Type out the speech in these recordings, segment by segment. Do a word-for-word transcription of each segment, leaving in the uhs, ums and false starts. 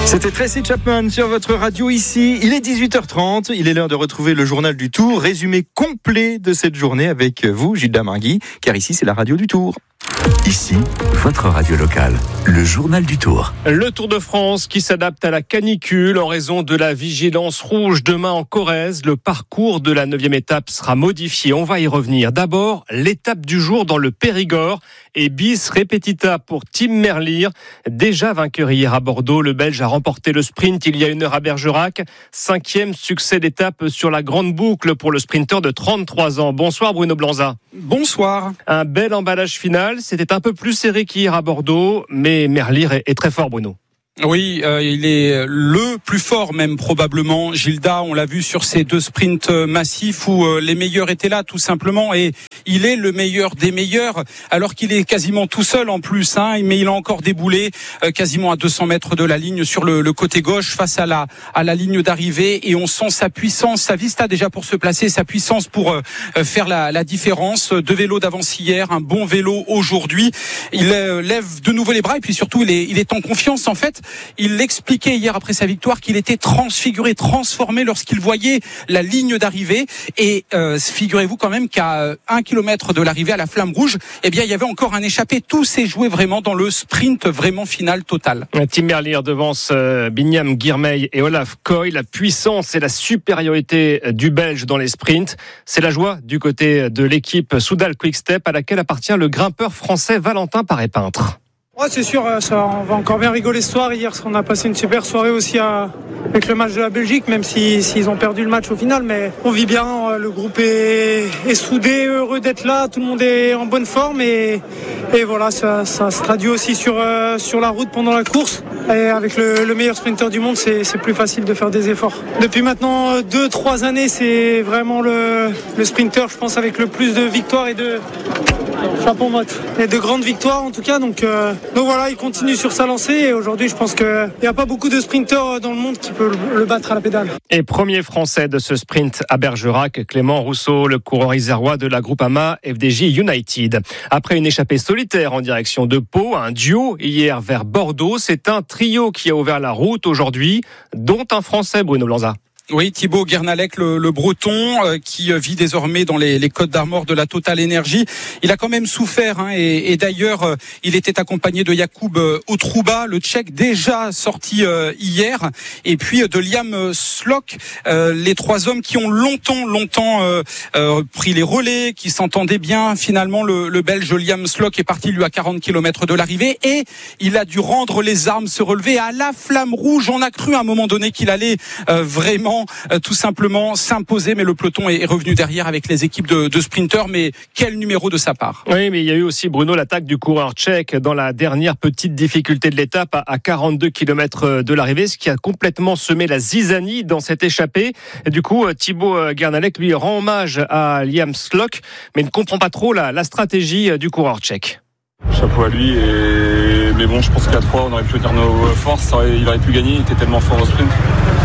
C'était Tracy Chapman sur votre radio ici. Il est dix-huit heures trente. Il est l'heure de retrouver le journal du Tour. Résumé complet de cette journée avec vous, Gilles Damargui, car ici, c'est la radio du Tour. Ici, votre radio locale, le journal du Tour. Le Tour de France qui s'adapte à la canicule en raison de la vigilance rouge demain en Corrèze. Le parcours de la neuvième étape sera modifié. On va y revenir. D'abord, l'étape du jour dans le Périgord et bis repetita pour Tim Merlier. Déjà vainqueur hier à Bordeaux, le Belge a remporté le sprint il y a une heure à Bergerac. Cinquième succès d'étape sur la grande boucle pour le sprinter de trente-trois ans. Bonsoir Bruno Blanza. Bonsoir. Un bel emballage final. C'était un peu plus serré qu'hier à Bordeaux, mais Merlier est, est très fort, Bruno. Oui, euh, il est le plus fort même probablement. Gilda, on l'a vu sur ces deux sprints massifs où euh, les meilleurs étaient là tout simplement, et il est le meilleur des meilleurs alors qu'il est quasiment tout seul en plus, hein, mais il a encore déboulé euh, quasiment à deux cents mètres de la ligne sur le, le côté gauche face à la à la ligne d'arrivée, et on sent sa puissance, sa vista déjà pour se placer, sa puissance pour euh, faire la, la différence. Deux vélos d'avance hier, un bon vélo aujourd'hui. Il euh, lève de nouveau les bras et puis surtout il est il est en confiance en fait. Il l'expliquait hier après sa victoire qu'il était transfiguré, transformé lorsqu'il voyait la ligne d'arrivée. Et euh, figurez-vous quand même qu'à un kilomètre de l'arrivée à la Flamme Rouge, eh bien il y avait encore un échappé. Tout s'est joué vraiment dans le sprint vraiment final total. Tim Merlier devance euh, Binyam Girmay et Olaf Koy. La puissance et la supériorité du Belge dans les sprints, c'est la joie du côté de l'équipe Soudal Quick-Step à laquelle appartient le grimpeur français Valentin Paré-Peintre. Ouais, c'est sûr, ça, on va encore bien rigoler ce soir. Hier, on a passé une super soirée aussi à, avec le match de la Belgique, même s'ils si, si ont perdu le match au final. Mais on vit bien, le groupe est, est soudé, heureux d'être là, tout le monde est en bonne forme. Et, et voilà, ça, ça se traduit aussi sur, euh, sur la route pendant la course. Et avec le, le meilleur sprinter du monde, c'est, c'est plus facile de faire des efforts. Depuis maintenant deux trois années, c'est vraiment le, le sprinter, je pense, avec le plus de victoires et de... Chapeau motte. Et de grandes victoires en tout cas. Donc, euh, donc voilà, il continue sur sa lancée. Et aujourd'hui, je pense qu'il n'y a pas beaucoup de sprinteurs dans le monde qui peuvent le battre à la pédale. Et premier français de ce sprint à Bergerac, Clément Rousseau, le coureur isérois de la Groupama F D J United. Après une échappée solitaire en direction de Pau, un duo hier vers Bordeaux, c'est un trio qui a ouvert la route aujourd'hui, dont un Français, Bruno Blanza. Oui, Thibaut Guernalec, le, le Breton, euh, qui vit désormais dans les, les Côtes d'Armor de la Total Energy. Il a quand même souffert, hein, et, et d'ailleurs, euh, il était accompagné de Jakub Otruba, le Tchèque, déjà sorti euh, hier, et puis euh, de Liam Slok, euh, les trois hommes qui ont longtemps, longtemps euh, euh, pris les relais, qui s'entendaient bien. Finalement, le, le Belge Liam Slok est parti, lui, à quarante kilomètres de l'arrivée, et il a dû rendre les armes, se relever à la Flamme Rouge. On a cru à un moment donné qu'il allait euh, vraiment Euh, tout simplement s'imposer, mais le peloton est revenu derrière avec les équipes de, de sprinteurs. Mais quel numéro de sa part. Oui, mais il y a eu aussi, Bruno, l'attaque du coureur tchèque dans la dernière petite difficulté de l'étape à quarante-deux kilomètres de l'arrivée, ce qui a complètement semé la zizanie dans cette échappée. Et du coup, Thibaut Guernalec lui rend hommage à Liam Slok, mais ne comprend pas trop la, la stratégie du coureur tchèque. Chapeau à lui, et... mais bon, je pense qu'à trois, on aurait pu tenir nos forces, il aurait pu gagner, il était tellement fort au sprint.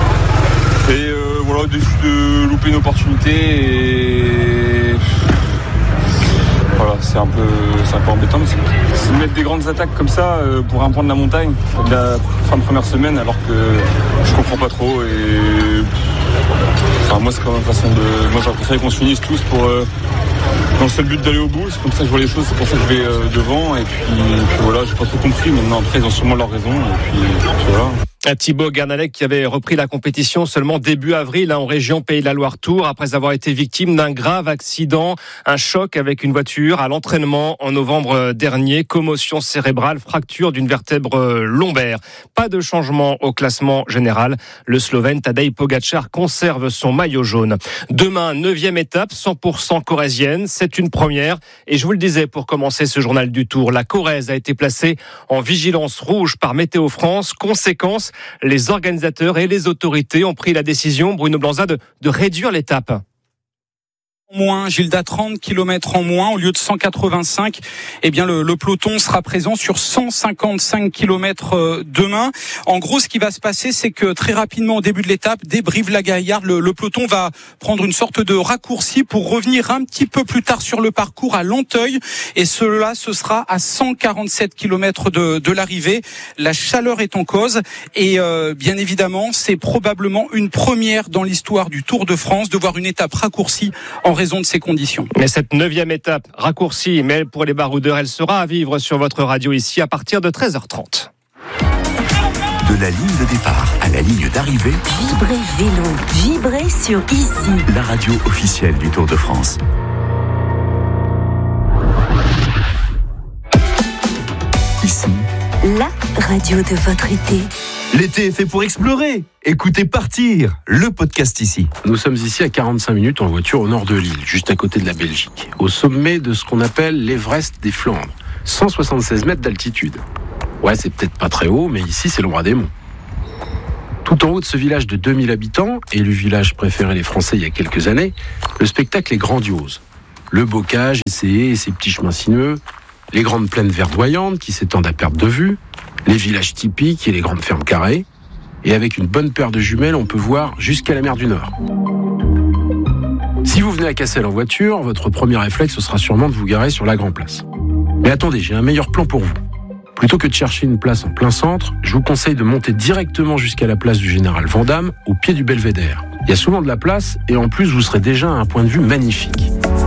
Et euh, voilà, déçu de louper une opportunité, et voilà, c'est un peu, c'est un peu embêtant. Mais c'est, c'est mettre des grandes attaques comme ça euh, pour un point de la montagne de la fin de première semaine, alors que je comprends pas trop. Et enfin, moi, c'est quand même une façon de. Moi, j'aurais préféré qu'on se unisse tous pour euh, dans le seul but d'aller au bout. C'est comme ça que je vois les choses. C'est pour ça que je vais euh, devant. Et puis, et puis voilà, j'ai pas trop compris. Maintenant, après, ils ont sûrement leur raison. Et puis, et puis voilà. Thibaut Guernalec qui avait repris la compétition seulement début avril hein, en région Pays de la Loire-Tours après avoir été victime d'un grave accident, un choc avec une voiture à l'entraînement en novembre dernier, commotion cérébrale, fracture d'une vertèbre lombaire. Pas de changement au classement général. Le Slovène Tadej Pogačar conserve son maillot jaune. Demain, neuvième étape, cent pour cent corrézienne. C'est une première. Et je vous le disais pour commencer ce journal du Tour, la Corrèze a été placée en vigilance rouge par Météo France. Conséquence, les organisateurs et les autorités ont pris la décision, Bruno Blanza, de, de réduire l'étape. moins, Gilda, trente kilomètres en moins au lieu de cent quatre-vingt-cinq. Eh bien, le, le peloton sera présent sur cent cinquante-cinq kilomètres demain. En gros, ce qui va se passer, c'est que très rapidement, au début de l'étape, dès Brive-la-Gaillarde, le, le peloton va prendre une sorte de raccourci pour revenir un petit peu plus tard sur le parcours à Lanteuil. Et cela, ce sera à cent quarante-sept kilomètres de, de l'arrivée. La chaleur est en cause. Et euh, bien évidemment, c'est probablement une première dans l'histoire du Tour de France de voir une étape raccourcie en raison de ces conditions. Mais cette neuvième étape raccourcie, mais pour les baroudeurs, elle sera à vivre sur votre radio ici à partir de treize heures trente. De la ligne de départ à la ligne d'arrivée, Vibrez vélo, vibrez sur Ici, la radio officielle du Tour de France. Ici, la radio de votre été. L'été est fait pour explorer. Écoutez Partir, le podcast ici. Nous sommes ici à quarante-cinq minutes en voiture au nord de l'île, juste à côté de la Belgique, au sommet de ce qu'on appelle l'Everest des Flandres, cent soixante-seize mètres d'altitude. Ouais, c'est peut-être pas très haut, mais ici c'est le roi des monts. Tout en haut de ce village de deux mille habitants, et le village préféré des Français il y a quelques années, le spectacle est grandiose. Le bocage et ses haies et ses petits chemins sinueux, les grandes plaines verdoyantes qui s'étendent à perte de vue, les villages typiques et les grandes fermes carrées. Et avec une bonne paire de jumelles, on peut voir jusqu'à la mer du Nord. Si vous venez à Cassel en voiture, votre premier réflexe ce sera sûrement de vous garer sur la Grand Place. Mais attendez, j'ai un meilleur plan pour vous. Plutôt que de chercher une place en plein centre, je vous conseille de monter directement jusqu'à la place du Général Vandamme, au pied du Belvédère. Il y a souvent de la place et en plus vous serez déjà à un point de vue magnifique.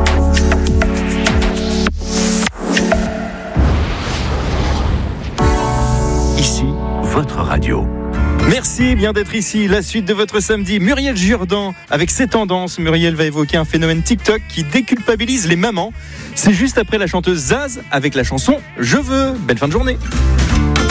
ici, votre radio. Merci bien d'être ici. La suite de votre samedi, Muriel Jourdan avec ses tendances. Muriel va évoquer un phénomène TikTok qui déculpabilise les mamans. C'est juste après la chanteuse Zaz avec la chanson Je veux. Belle fin de journée.